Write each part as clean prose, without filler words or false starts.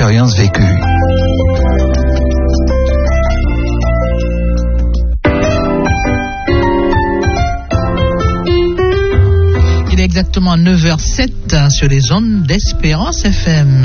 expériences vécues. Il est exactement 9h07 sur les ondes d'Espérance FM.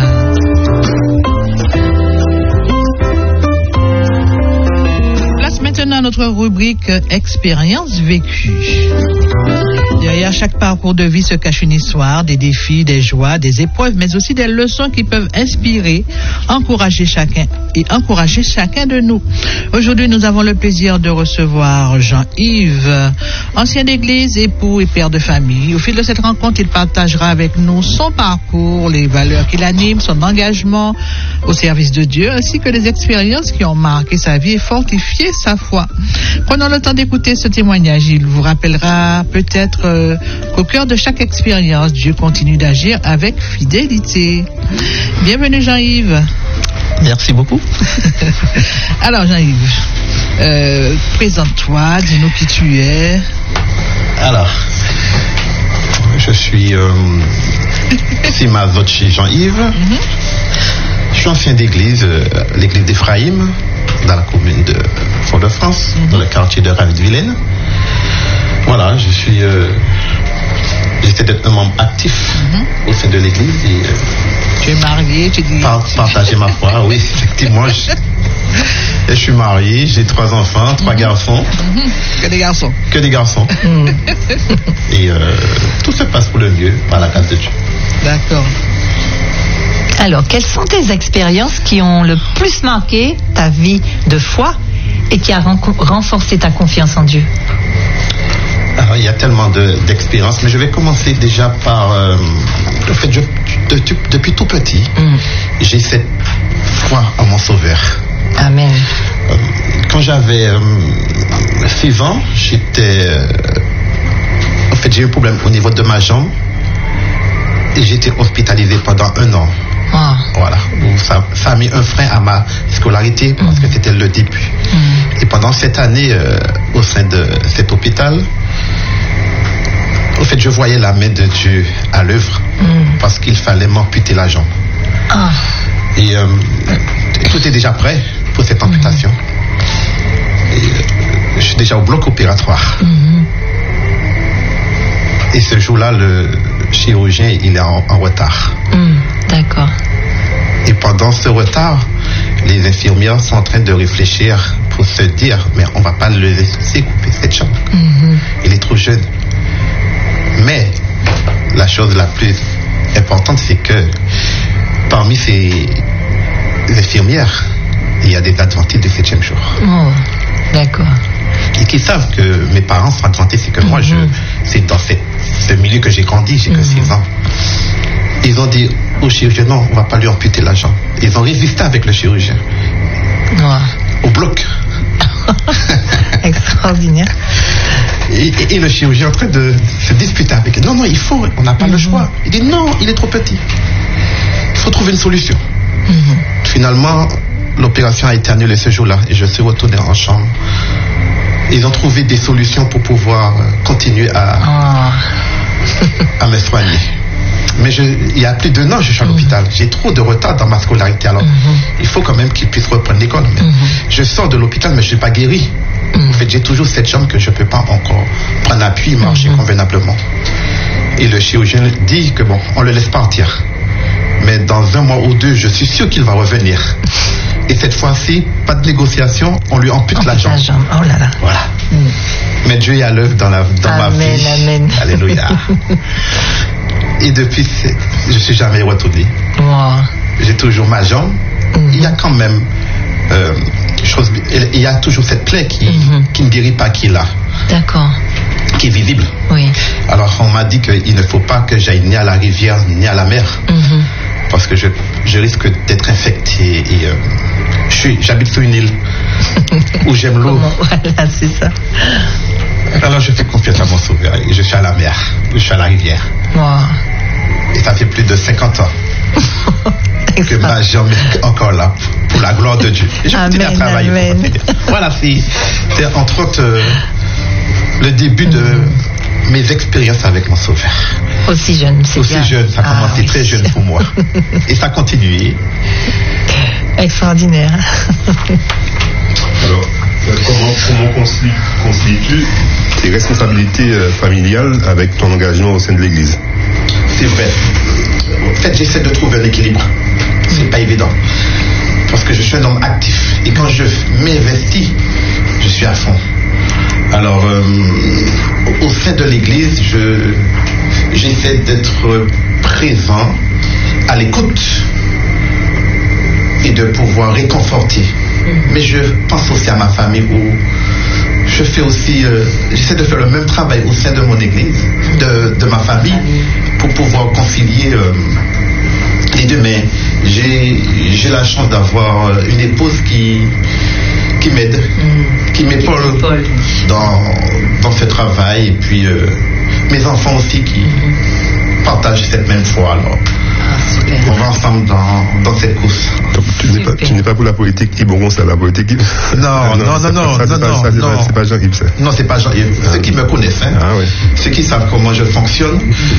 Place maintenant à notre rubrique Expériences vécues. Derrière chaque parcours de vie se cache une histoire, des défis, des joies, des épreuves, mais aussi des leçons qui peuvent inspirer, encourager chacun de nous. Aujourd'hui, nous avons le plaisir de recevoir Jean-Yves, ancien d'église, époux et père de famille. Au fil de cette rencontre, il partagera avec nous son parcours, les valeurs qui l'animent, son engagement au service de Dieu, ainsi que les expériences qui ont marqué sa vie et fortifié sa foi. Prenons le temps d'écouter ce témoignage. Il vous rappellera peut-être qu'au cœur de chaque expérience, Dieu continue d'agir avec fidélité. Bienvenue Jean-Yves. Merci beaucoup. Alors Jean-Yves, présente-toi, dis-nous qui tu es. Alors, je suis Sima Zotchi Jean-Yves. Je suis ancien d'église, l'église d'Ephraïm, dans la commune de Fort-de-France, dans le quartier de Ravid-Vilaine. Voilà, j'essaie d'être un membre actif au sein de l'église. Et, tu es marié, tu dis... Partager ma foi, oui, effectivement. Je suis marié, j'ai 3 enfants, 3 garçons. Que des garçons. Que des garçons. Et tout se passe pour le mieux, par la grâce de Dieu. D'accord. Alors, quelles sont tes expériences qui ont le plus marqué ta vie de foi et qui a renforcé ta confiance en Dieu? Alors, il y a tellement d'expériences, mais je vais commencer déjà par... en fait, depuis tout petit, j'ai cette foi en mon Sauveur. Amen. Quand j'avais 6 ans, en fait, j'ai eu un problème au niveau de ma jambe et j'étais hospitalisé pendant 1 an. Voilà, ça a mis un frein à ma scolarité parce que c'était le début. Et pendant cette année, au sein de cet hôpital, au fait, je voyais la main de Dieu à l'œuvre parce qu'il fallait m'amputer la jambe. Et tout est déjà prêt pour cette amputation. Et, je suis déjà au bloc opératoire. Et ce jour-là, le chirurgien, il est en retard. D'accord. Et pendant ce retard, les infirmières sont en train de réfléchir pour se dire, mais on ne va pas le laisser couper cette jambe. Il est trop jeune. Mais la chose la plus importante, c'est que parmi ces infirmières, il y a des adventistes du 7e jour. D'accord. Et qui savent que mes parents sont adventistes, c'est que moi, c'est dans ce milieu que j'ai grandi, j'ai que 6 ans. Ils ont dit au chirurgien, non, on ne va pas lui amputer la jambe. Ils ont résisté avec le chirurgien. Au bloc. Extraordinaire. Et le chirurgien est en train de se disputer avec eux. Non, il faut, on n'a pas le choix. Il dit non, il est trop petit. Il faut trouver une solution. Finalement, l'opération a été annulée ce jour-là et je suis retourné en chambre. Ils ont trouvé des solutions pour pouvoir continuer à me soigner. Mais il y a plus d'1 an, je suis à l'hôpital. J'ai trop de retard dans ma scolarité. Alors, il faut quand même qu'ils puissent reprendre l'école. Je sors de l'hôpital, mais je ne suis pas guéri. En fait, j'ai toujours cette jambe que je ne peux pas encore prendre appui et marcher convenablement. Et le chirurgien dit que bon, on le laisse partir. Mais dans 1 mois ou 2, je suis sûr qu'il va revenir. Et cette fois-ci, pas de négociation, on lui ampute la jambe. Oh là là. Voilà. Mais Dieu est à l'œuvre dans ma vie. Amen. Alléluia. Et depuis, je ne suis jamais retourné. J'ai toujours ma jambe. Il y a quand même il y a toujours cette plaie qui ne guérit pas, qui est là. D'accord. Qui est visible. Oui. Alors on m'a dit qu'il ne faut pas que j'aille ni à la rivière ni à la mer. Parce que je risque d'être infecté. Et j'habite sur une île où j'aime l'eau. Voilà, c'est ça. Alors je fais confiance à mon Sauveur. Et je suis à la mer, je suis à la rivière. Et ça fait plus de 50 ans que ma jambe est encore là pour la gloire de Dieu. Et je continue à travailler. Voilà, c'est entre autres le début de mes expériences avec mon Sauveur. Aussi jeune, c'est aussi bien. Jeune, ça a commencé très jeune pour moi. Et ça continue. Extraordinaire. Alors, comment concilies-tu tes responsabilités familiales avec ton engagement au sein de l'Église? C'est vrai. En fait, j'essaie de trouver un équilibre. C'est pas évident. Parce que je suis un homme actif. Et quand je m'investis, je suis à fond. Alors, au sein de l'Église, j'essaie d'être présent, à l'écoute et de pouvoir réconforter. Mais je pense aussi à ma famille où je fais aussi, j'essaie de faire le même travail au sein de mon église, de ma famille, pour pouvoir concilier les deux. Mais j'ai la chance d'avoir une épouse qui m'aide, qui m'épaule dans ce travail, et puis mes enfants aussi qui partagent cette même foi. Alors, on va ensemble dans cette course. Donc, tu n'es pas pour la politique Yves, ça, la politique Yves. Non. C'est pas Jean-Yves, ça. Non, c'est pas Jean-Yves. Ceux qui me connaissent, ceux qui savent comment je fonctionne,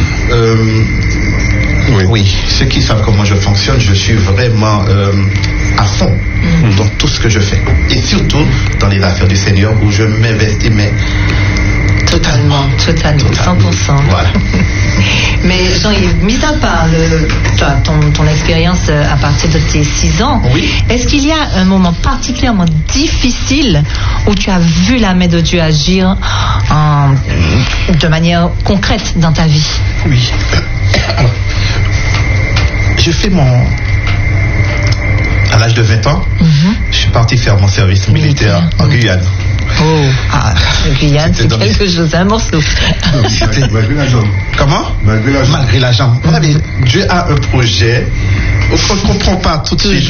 oui, ceux qui savent comment je fonctionne, je suis vraiment à fond dans tout ce que je fais. Et surtout dans les affaires du Seigneur où je m'investis, mais totalement, 100%. Voilà. Mais Jean-Yves, mis à part ton expérience à partir de tes 6 ans, est-ce qu'il y a un moment particulièrement difficile où tu as vu la main de Dieu agir de manière concrète dans ta vie? Oui. Alors, je fais à l'âge de 20 ans, je suis parti faire mon service militaire en Guyane. Guyane, c'est quelque chose, un morceau. Malgré la jambe. Comment? Malgré la jambe. Dieu a un projet. On ne comprend pas tout de suite.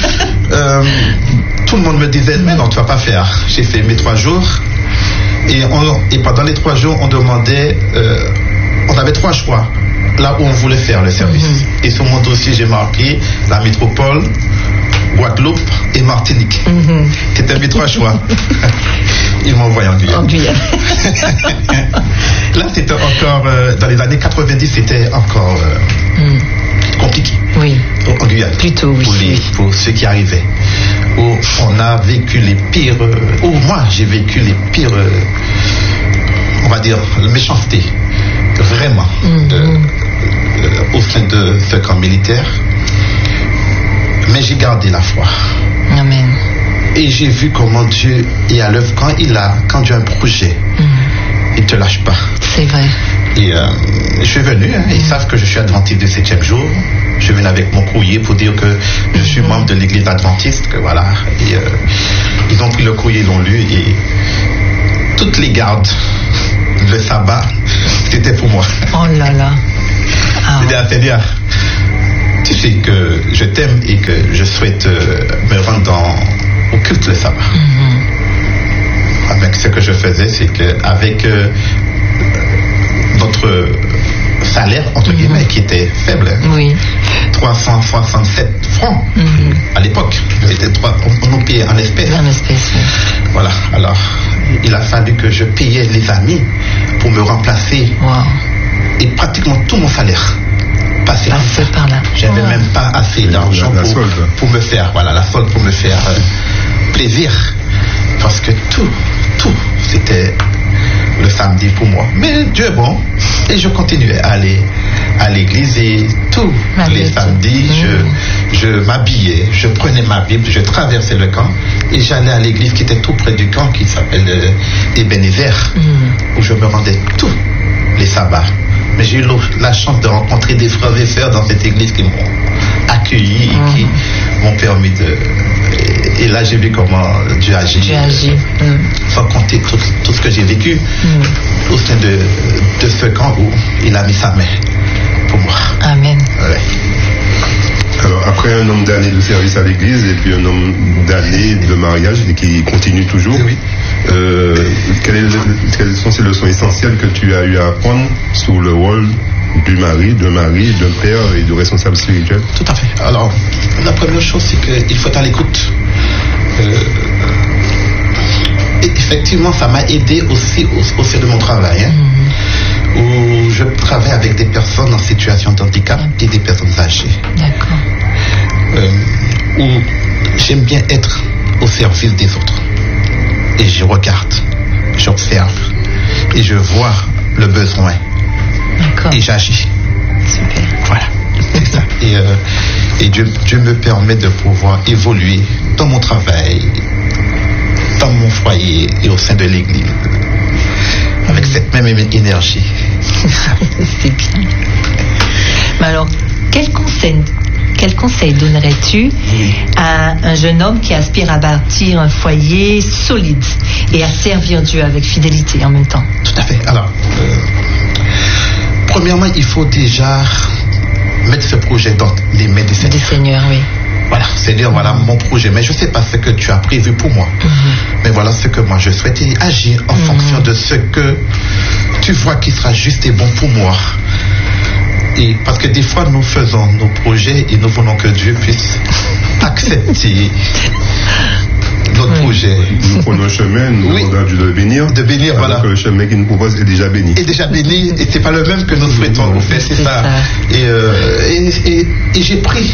Tout le monde me disait, mais non, tu ne vas pas faire. J'ai fait mes 3 jours. Et pendant les 3 jours, on demandait, on avait 3 choix, là où on voulait faire le service. Et sur mon dossier, j'ai marqué la métropole, Guadeloupe et Martinique. C'était mes 3 choix. Ils m'ont envoyé en Guyane. Là, c'était encore, dans les années 90, c'était encore compliqué. Oui. En Guyane. Plutôt, oui. Pour ceux qui arrivaient. Où on a vécu les pires, moi, j'ai vécu les pires, on va dire, méchanceté. Vraiment. Au sein de ce camp militaire. Mais j'ai gardé la foi. Amen. Et j'ai vu comment Dieu est à l'œuvre quand Dieu a un projet. Il ne te lâche pas. C'est vrai. Et je suis venu, ils savent que je suis adventiste du 7e jour. Je viens avec mon courrier pour dire que je suis membre de l'église adventiste, que voilà. Et ils ont pris le courrier, ils l'ont lu, et toutes les gardes, le sabbat, c'était pour moi. Oh là là. J'ai dit à Seigneur, tu sais que je t'aime et que je souhaite me rendre au culte le sabbat. Avec ce que je faisais, c'est qu'avec notre salaire, entre guillemets, qui était faible, 367 francs à l'époque, on nous payait en espèces. Voilà, alors il a fallu que je payais les amis pour me remplacer. Et pratiquement tout mon salaire passait par là. J'avais même pas assez d'argent pour me faire, la solde pour me faire plaisir. Parce que tout, c'était le samedi pour moi. Mais Dieu est bon. Et je continuais à aller à l'église, et tous les samedis, je m'habillais, je prenais ma Bible, je traversais le camp et j'allais à l'église qui était tout près du camp, qui s'appelle Ebenezer, où je me rendais tous les sabbats. Mais j'ai eu la chance de rencontrer des frères et sœurs dans cette église qui m'ont accueilli et qui m'ont permis de... Et là, j'ai vu comment Dieu agit. Sans compter tout ce que j'ai vécu au sein de ce camp où il a mis sa main pour moi. Amen. Ouais. Alors, après un nombre d'années de service à l'église et puis un nombre d'années de mariage qui continue toujours, quelles sont ces leçons essentielles que tu as eu à apprendre sur le rôle du mari, d'un père et de responsable spirituel? Tout à fait. Alors, la première chose, c'est qu'il faut être à l'écoute. Effectivement, ça m'a aidé aussi au sein de mon travail, où je travaille avec des personnes en situation de handicap et des personnes âgées. D'accord. Où j'aime bien être au service des autres. Et je regarde, j'observe, et je vois le besoin. D'accord. Et j'agis. Super. Voilà, c'est ça. Et Dieu me permet de pouvoir évoluer dans mon travail, dans mon foyer et au sein de l'Église, avec cette même énergie. C'est bien. Mais alors, quel conseil donnerais-tu à un jeune homme qui aspire à bâtir un foyer solide et à servir Dieu avec fidélité en même temps? Tout à fait. Alors, premièrement, il faut déjà mettre ce projet dans les mains du Seigneur. Du Seigneur, oui. Voilà, Seigneur, voilà mon projet. Mais je ne sais pas ce que tu as prévu pour moi. Mais voilà ce que moi je souhaite et agir en fonction de ce que tu vois qui sera juste et bon pour moi. Et parce que des fois, nous faisons nos projets et nous voulons que Dieu puisse accepter notre projet. Nous prenons un chemin, nous demandons à Dieu de le bénir. De bénir, alors voilà. que le chemin qu'il nous propose est déjà béni. Est déjà béni, et c'est pas le même que nous souhaitons. Au fait, c'est ça. Et j'ai pris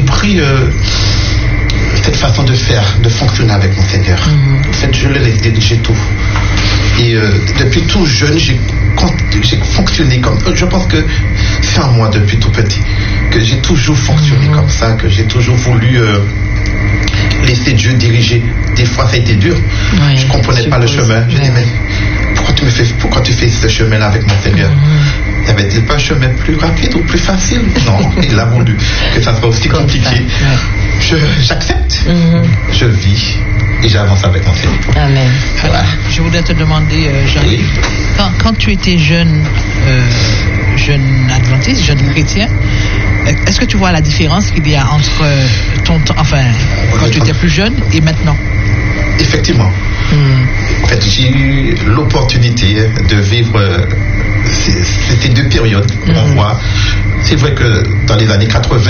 cette façon de faire, de fonctionner avec mon Seigneur. En fait, je le laisse diriger tout. Et depuis tout jeune, j'ai fonctionné comme... Je pense que c'est en moi depuis tout petit, que j'ai toujours fonctionné comme ça, que j'ai toujours voulu laisser Dieu diriger. Des fois, ça a été dur. Oui, je ne comprenais pas le chemin. Je disais, mais pourquoi tu fais ce chemin-là avec mon Seigneur? Y avait-il pas un chemin plus rapide ou plus facile? Non, il a voulu que ça soit aussi compliqué. J'accepte, je vis et j'avance avec mon Seigneur. Amen. Voilà. Je voudrais te demander, Jean-Yves, quand tu étais jeune adventiste, jeune chrétien, est-ce que tu vois la différence qu'il y a entre quand tu étais plus jeune et maintenant? Effectivement. En fait, j'ai eu l'opportunité de vivre ces deux périodes. On voit, c'est vrai que dans les années 80,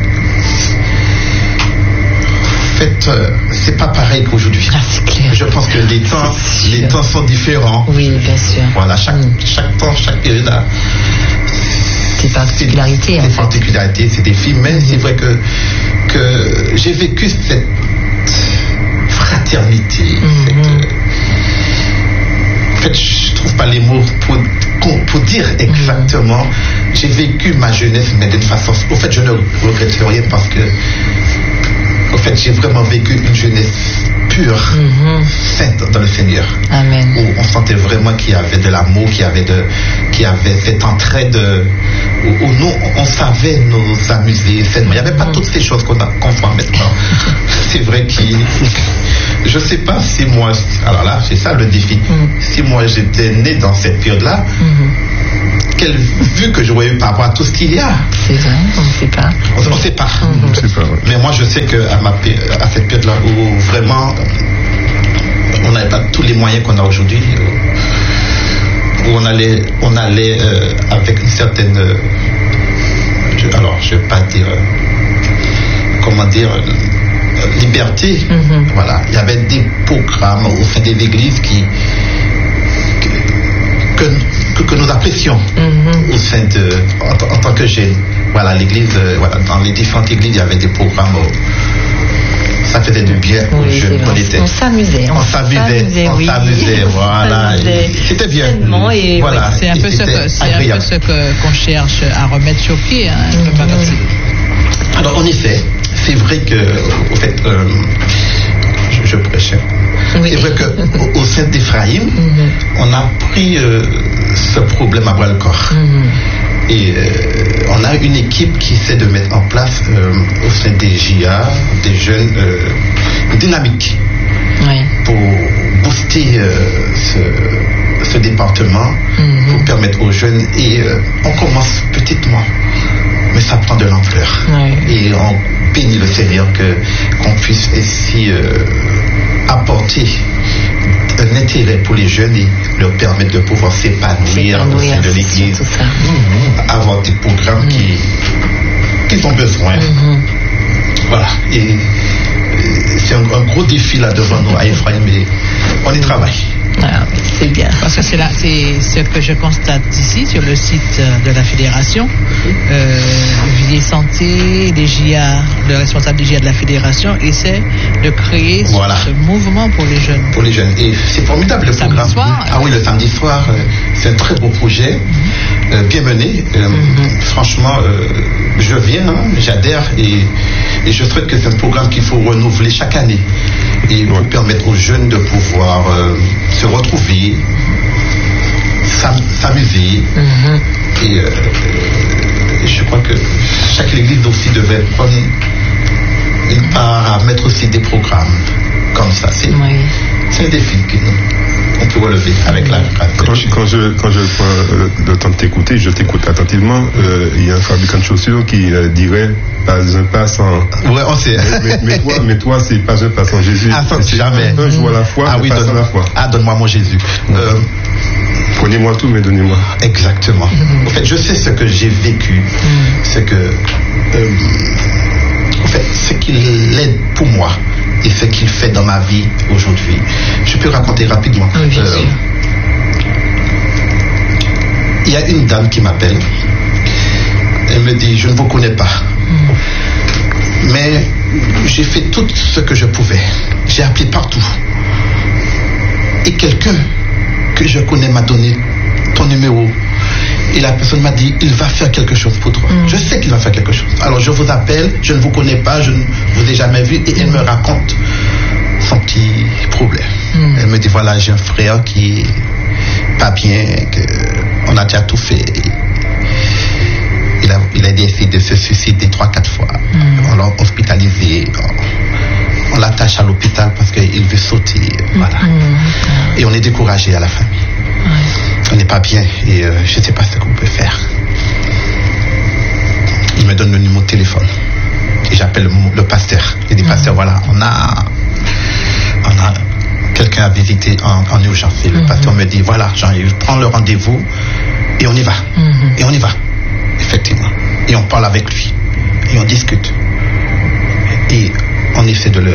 en fait, c'est pas pareil qu'aujourd'hui. C'est clair. Je pense que les temps sont différents. Oui, bien sûr. Voilà, chaque temps, chaque période a des particularités. Des particularités, c'est des défis, mais c'est vrai que j'ai vécu cette fraternité. En fait, je trouve pas les mots pour dire exactement. J'ai vécu ma jeunesse, mais d'une façon... Au fait, je ne regrette rien parce que... En fait, j'ai vraiment vécu une jeunesse pure, sainte dans le Seigneur. Amen. Où on sentait vraiment qu'il y avait de l'amour, qu'il y avait cette entraide, où nous, on savait nous amuser sainement. Il n'y avait pas toutes ces choses qu'on voit maintenant. C'est vrai que je ne sais pas si moi, alors là, c'est ça le défi. Si moi j'étais né dans cette période-là, quelle vue que j'aurais eu par rapport à tout ce qu'il y a. C'est vrai, on ne sait pas. On ne sait pas. Mais moi, je sais qu'à cette période-là, où vraiment, on n'avait pas tous les moyens qu'on a aujourd'hui, où on allait avec une certaine... alors, je ne vais pas dire... comment dire... liberté. Voilà. Il y avait des programmes au sein des églises que nous apprécions au sein en tant que jeunes. Voilà, l'église, dans les différentes églises, il y avait des programmes. Ça faisait du bien aux jeunes qu'on était. On s'amusait. Voilà. C'était bien. Voilà. C'est un peu ce qu'on cherche à remettre sur pied. Alors, en effet, c'est vrai que, au fait, je prêchais. C'est vrai qu'au sein d'Ephraïm, on a pris ce problème à bras le corps. Et on a une équipe qui essaie de mettre en place au sein des JA, des jeunes, dynamiques pour booster ce département, pour permettre aux jeunes. Et on commence petitement, mais ça prend de l'ampleur. Et on bénit le Seigneur qu'on puisse ainsi apporter un intérêt pour les jeunes et leur permettre de pouvoir s'épanouir au sein de l'Église, avoir des programmes qu'ils ont besoin. Voilà. Et c'est un gros défi là devant nous à Ephraïm, mais on y travaille. Ah, c'est bien. Parce que c'est ce que je constate ici sur le site de la fédération. Vie et Santé, les JA, le responsable des JA de la fédération essaie de créer ce mouvement pour les jeunes. Pour les jeunes. Et c'est formidable le programme. Samedi soir. Ah oui, le samedi soir, c'est un très beau projet, bien mené. Franchement, je viens, j'adhère et je souhaite que c'est un programme qu'il faut renouveler chaque année et pour permettre aux jeunes de pouvoir se retrouver, s'amuser. Et je crois que chaque église aussi devait prendre une part à mettre aussi des programmes comme ça. C'est un défi qu'on peut relever avec la grâce. Quand je prends le temps de t'écouter, je t'écoute attentivement, il y a un fabricant de chaussures qui dirait pas un pas sans... Ouais, on sait. Mais toi, c'est pas un pas sans Jésus. C'est jamais. Un jour à la fois, oui, pas sans la foi. Donne-moi mon Jésus. Prenez-moi tout, mais donnez-moi. Exactement. En fait, je sais ce que j'ai vécu, ce qu'il est pour moi et ce qu'il fait dans ma vie aujourd'hui. Je peux raconter rapidement. Il y a une dame qui m'appelle. Elle me dit, je ne vous connais pas. Mais j'ai fait tout ce que je pouvais. J'ai appelé partout. Et quelqu'un que je connais m'a donné ton numéro. Et la personne m'a dit, il va faire quelque chose pour toi. Je sais qu'il va faire quelque chose. Alors je vous appelle, je ne vous connais pas, je ne vous ai jamais vu. Et elle me raconte son petit problème. Elle me dit, voilà, j'ai un frère qui est pas bien, on a déjà tout fait. Il a essayé de se suicider 3-4 fois. On l'a hospitalisé. On l'attache à l'hôpital parce qu'il veut sauter. Voilà. Et on est découragé à la famille. On n'est pas bien et je ne sais pas ce qu'on peut faire. Il me donne le numéro de téléphone. Et j'appelle le pasteur. Il dit, pasteur, voilà, on a quelqu'un à visiter en urgence. Et le pasteur me dit, voilà, Jean-Yves, prends le rendez-vous et on y va. Et on y va, effectivement. Et on parle avec lui. Et on discute. Et on essaie de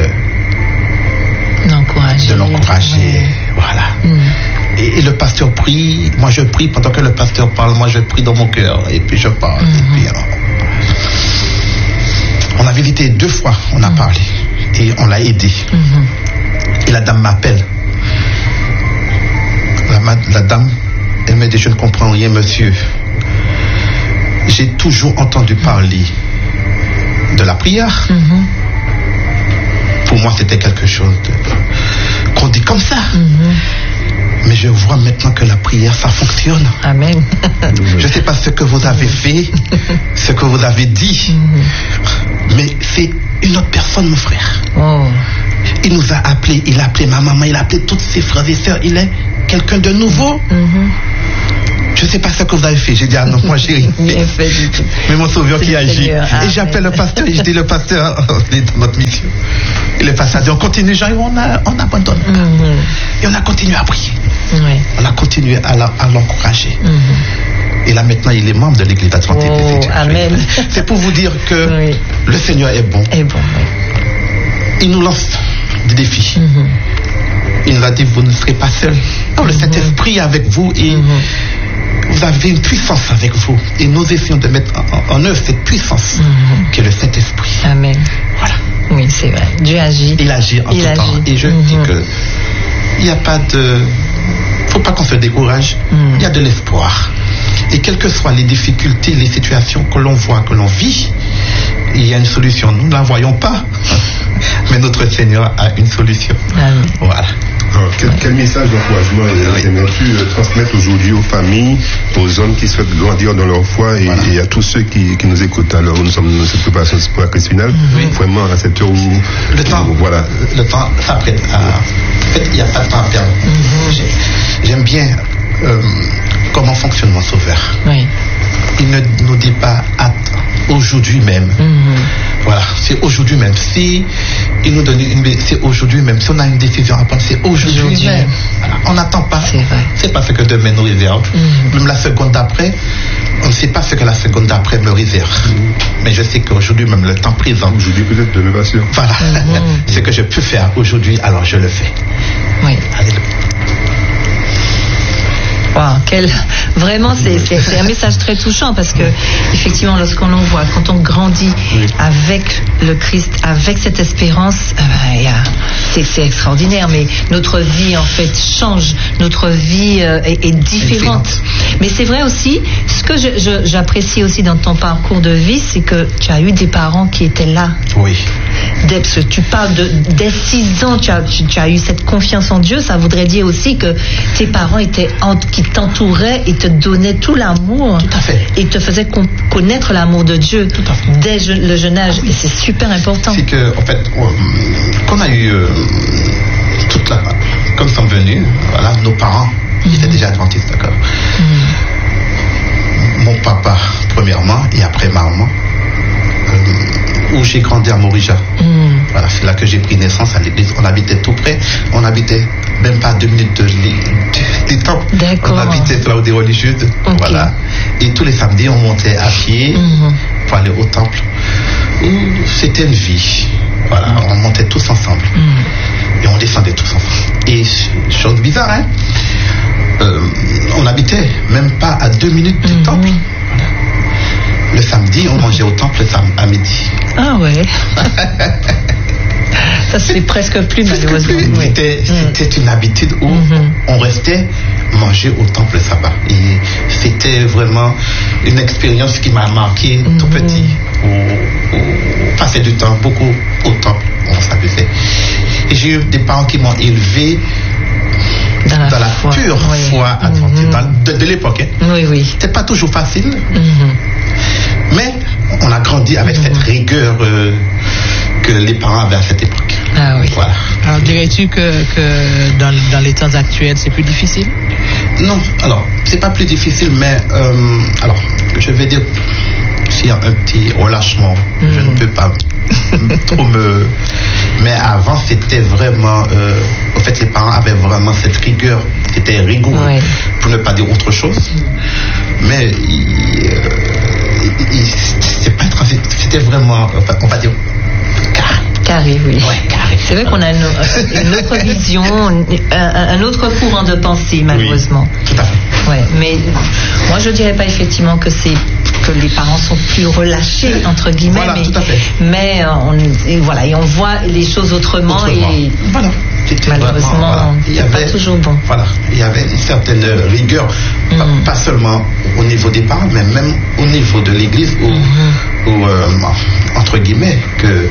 l'encourager. Voilà. Et le pasteur prie, moi je prie, pendant que le pasteur parle, moi je prie dans mon cœur, et puis je parle. Et puis, on a visité 2 fois, on a parlé, et on l'a aidé. Et la dame m'appelle. La dame, elle me dit, je ne comprends rien, monsieur. J'ai toujours entendu parler de la prière. Pour moi, c'était quelque chose qu'on dit comme ça. Mais je vois maintenant que la prière, ça fonctionne. Amen. Je ne sais pas ce que vous avez fait, ce que vous avez dit, mais c'est une autre personne, mon frère. Il nous a appelés, il a appelé ma maman, il a appelé toutes ses frères et sœurs. Il est quelqu'un de nouveau. Je ne sais pas ce que vous avez fait. J'ai dit, ah non, moi j'ai rien fait. Mais mon sauveur qui agit. Et j'appelle le pasteur et je dis, le pasteur, on est dans notre mission. Et le pasteur dit, on continue, Jean-Yves, on abandonne. Et on a continué à prier. On a continué à l'encourager. Et là maintenant, il est membre de l'église adventiste. Amen. C'est pour vous dire que le Seigneur est bon. Il nous lance des défis. Il nous a dit, vous ne serez pas seul. Le Saint-Esprit est avec vous et vous avez une puissance avec vous. Et nous essayons de mettre en œuvre cette puissance qui est le Saint-Esprit. Amen. Voilà. Oui, c'est vrai. Dieu agit. Il agit en tout temps. Et je dis que il n'y a pas de... faut pas qu'on se décourage. Il y a de l'espoir. Et quelles que soient les difficultés, les situations que l'on voit, que l'on vit, il y a une solution. Nous ne la voyons pas, mais notre Seigneur a une solution. Voilà. Alors, quel message d'encouragement aimerais-tu transmettre aujourd'hui aux familles, aux hommes qui souhaitent grandir dans leur foi et à tous ceux qui nous écoutent. Alors, nous sommes dans cette préparation pour la crise finale. Vraiment, à cette heure où... Le temps s'apprête à... En fait, il n'y a pas de temps à perdre. J'aime bien comment fonctionne mon sauveur. Il ne nous dit pas aujourd'hui même. Voilà, c'est aujourd'hui même. Si il nous donne c'est aujourd'hui même. Si on a une décision à prendre, c'est aujourd'hui même. Voilà. On n'attend pas. C'est pas ce que demain nous réserve. Même la seconde d'après, on ne sait pas ce que la seconde d'après me réserve. Mais je sais qu'aujourd'hui même, le temps présent. Aujourd'hui peut-être, demain pas sûr. Voilà. Ce que je peux faire aujourd'hui, alors je le fais. Alléluia. Wow, vraiment, c'est un message très touchant parce que, effectivement, lorsqu'on en voit, quand on grandit avec le Christ, avec cette espérance, c'est extraordinaire. Mais notre vie, en fait, change. Notre vie est différente. Mais c'est vrai aussi, ce que j'apprécie aussi dans ton parcours de vie, c'est que tu as eu des parents qui étaient là. Oui. Tu parles dès 6 ans, tu as eu cette confiance en Dieu. Ça voudrait dire aussi que tes parents qui t'entouraient et te donnaient tout l'amour. Tout à fait. Et te faisaient connaître l'amour de Dieu dès le jeune âge. Et c'est super important. C'est que, en fait, qu'on a eu comme sont venus, voilà, nos parents, ils étaient déjà adventistes, d'accord. Mon papa, premièrement, et après ma maman. Où j'ai grandi à Morija. Voilà, c'est là que j'ai pris naissance à l'église. On habitait tout près. On habitait même pas à 2 minutes du temple. D'accord. On habitait là où des religieuses. Okay. Voilà. Et tous les samedis, on montait à pied pour aller au temple. C'était une vie. Voilà, on montait tous ensemble. Et on descendait tous ensemble. Et chose bizarre, hein, on habitait même pas à 2 minutes du temple. Voilà. Le samedi, on mangeait au temple à midi. Ah ouais. Ça se fait presque plus malheureusement. C'était une habitude où on restait manger au temple le sabbat. Et c'était vraiment une expérience qui m'a marqué tout petit. On passait du temps beaucoup au temple, on s'amusait. Et j'ai eu des parents qui m'ont élevé dans la pure foi adventiste, de l'époque. Hein. Oui. C'était pas toujours facile. Mais on a grandi avec cette rigueur que les parents avaient à cette époque. Ah oui. Voilà. Alors dirais-tu que dans les temps actuels, c'est plus difficile? Non, alors, c'est pas plus difficile, mais alors, je vais dire, s'il y a un petit relâchement, je ne peux pas trop me... Mais avant, c'était vraiment... en fait, les parents avaient vraiment cette rigueur. C'était rigoureux, pour ne pas dire autre chose. Mais... c'était vraiment, on va dire, carré, oui. Ouais, carré. C'est vrai qu'on a une autre vision, un autre courant de pensée, malheureusement. Oui, tout à fait. Ouais, mais moi, je dirais pas effectivement que les parents sont plus relâchés, entre guillemets. Voilà, mais, tout à fait. Mais et on voit les choses autrement. Et voilà. Malheureusement, c'est pas toujours bon. Voilà, il y avait une certaine rigueur, pas seulement au niveau des parents, mais même au niveau de l'église, où entre guillemets, que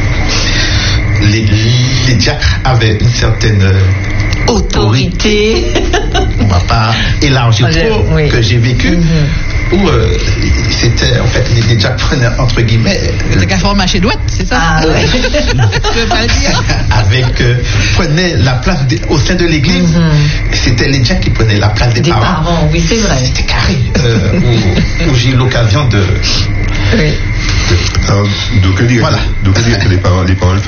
les diacres avaient une certaine autorité. On ne va pas élargir trop, que j'ai vécu. Où c'était, en fait, les diacres prenaient, entre guillemets... Le qu'à former chez Douette, c'est ça? Ah ouais. Je veux pas le dire. Prenaient la place au sein de l'église. C'était les diacres qui prenaient la place des parents. Oui, c'est vrai. C'était carré. Où j'ai eu l'occasion de... Alors, donc, dire que les parents